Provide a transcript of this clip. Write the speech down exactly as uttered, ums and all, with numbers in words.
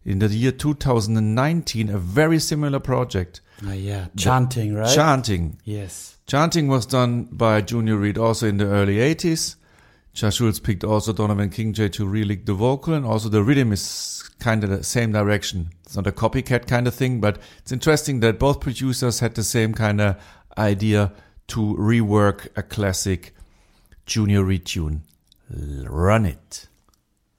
in the year two thousand nineteen, a very similar project. Oh, yeah. Chanting, right? Chanting. Yes. Chanting was done by Junior Reid also in the early eighties. Josh Schultz picked also Donovan Kingjay to re-lick the vocal, and also the rhythm is kind of the same direction. It's not a copycat kind of thing, but it's interesting that both producers had the same kind of idea to rework a classic Junior Reid tune. Run it.